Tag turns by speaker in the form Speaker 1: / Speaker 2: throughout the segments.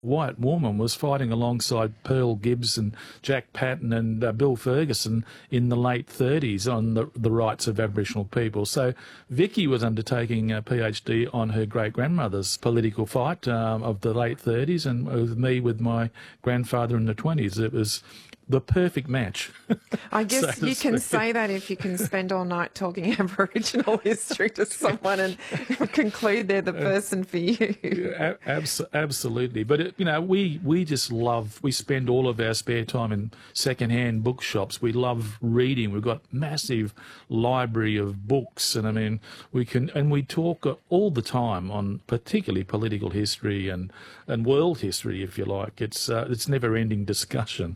Speaker 1: white woman was fighting alongside Pearl Gibbs and Jack Patton and Bill Ferguson in the late 30s on the rights of Aboriginal people. So Vicky was undertaking a PhD on her great-grandmother's political fight of the late 30s, and with me with my grandfather in the 20s. It was the perfect match.
Speaker 2: I guess you can say that if you can spend all night talking Aboriginal history to someone and conclude they're the person for you.
Speaker 1: Yeah, absolutely. But, we just love, we spend all of our spare time in second-hand bookshops. We love reading. We've got massive library of books. And, we talk all the time on particularly political history and world history, if you like. It's never-ending discussion.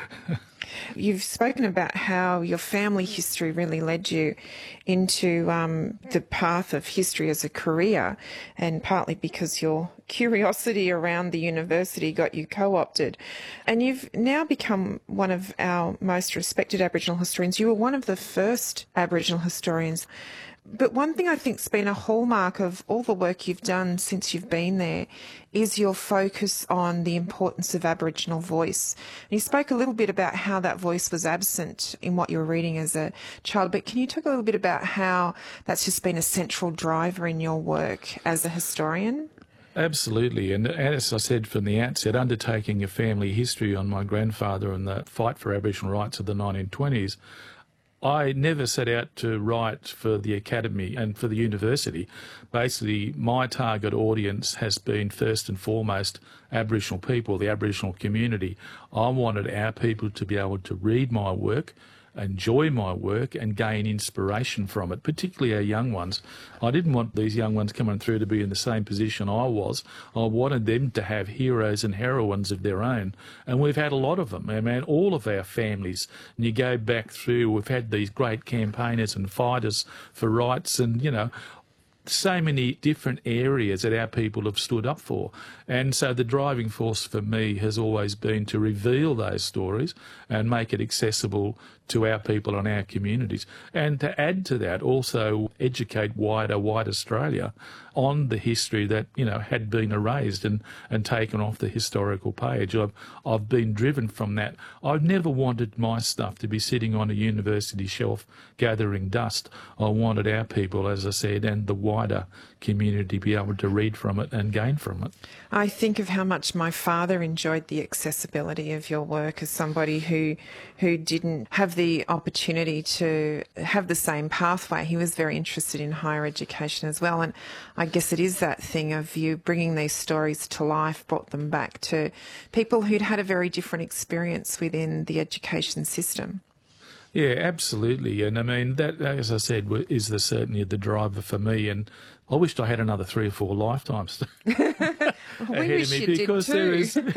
Speaker 2: You've spoken about how your family history really led you into the path of history as a career, and partly because your curiosity around the university got you co-opted. And you've now become one of our most respected Aboriginal historians. You were one of the first Aboriginal historians. But one thing I think's been a hallmark of all the work you've done since you've been there is your focus on the importance of Aboriginal voice. And you spoke a little bit about how that voice was absent in what you were reading as a child, but can you talk a little bit about how that's just been a central driver in your work as a historian?
Speaker 1: Absolutely. And as I said from the outset, undertaking a family history on my grandfather and the fight for Aboriginal rights of the 1920s, I never set out to write for the academy and for the university. Basically, my target audience has been first and foremost Aboriginal people, the Aboriginal community. I wanted our people to be able to read my work, enjoy my work and gain inspiration from it, particularly our young ones. I didn't want these young ones coming through to be in the same position I was. I wanted them to have heroes and heroines of their own, and we've had a lot of them. I mean, all of our families, and you go back through, we've had these great campaigners and fighters for rights, and, so many different areas that our people have stood up for. And so the driving force for me has always been to reveal those stories and make it accessible to our people and our communities. And to add to that, also educate wider white Australia on the history that, had been erased and taken off the historical page. I've been driven from that. I've never wanted my stuff to be sitting on a university shelf gathering dust. I wanted our people, as I said, and the wider community be able to read from it and gain from it.
Speaker 2: I think of how much my father enjoyed the accessibility of your work as somebody who didn't have the opportunity to have the same pathway. He was very interested in higher education as well, and I guess it is that thing of you bringing these stories to life, brought them back to people who'd had a very different experience within the education system.
Speaker 1: Yeah, absolutely. And I mean, that, as I said, is certainly the driver for me. And I wished I had another 3 or 4 lifetimes ahead of me, because there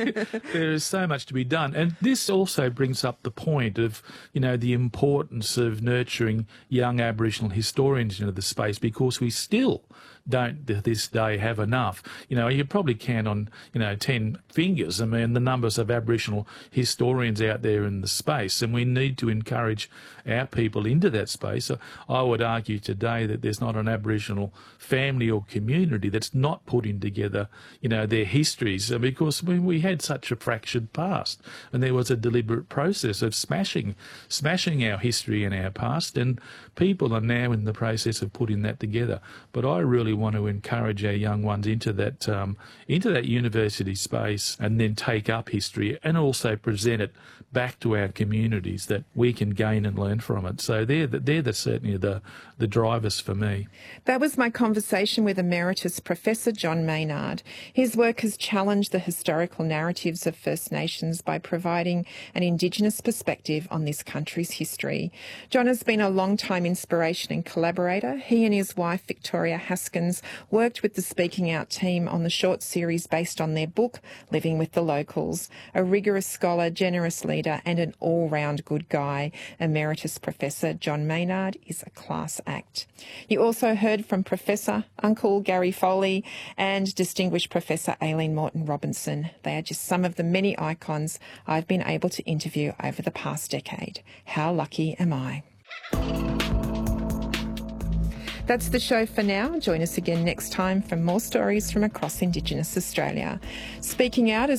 Speaker 1: is so much to be done. And this also brings up the point of, the importance of nurturing young Aboriginal historians into the space, because we still don't to this day have enough. You probably count on, 10 fingers. I mean, the numbers of Aboriginal historians out there in the space, and we need to encourage our people into that space. So I would argue today that there's not an Aboriginal family or community that's not putting together, their histories, because we had such a fractured past, and there was a deliberate process of smashing our history and our past, and people are now in the process of putting that together. But I really want to encourage our young ones into that university space, and then take up history and also present it back to our communities that we can gain and learn from it. So they're certainly the drivers for me.
Speaker 2: That was my conversation with Emeritus Professor John Maynard. His work has challenged the historical narratives of First Nations by providing an Indigenous perspective on this country's history. John has been a long-time inspiration and collaborator. He and his wife, Victoria Haskins, worked with the Speaking Out team on the short series based on their book, Living with the Locals. A rigorous scholar, generous leader and an all-round good guy, Emeritus Professor John Maynard is a class act. You also heard from Professor Uncle Gary Foley and Distinguished Professor Aileen Morton Robinson. They are just some of the many icons I've been able to interview over the past decade. How lucky am I? That's the show for now. Join us again next time for more stories from across Indigenous Australia. Speaking Out is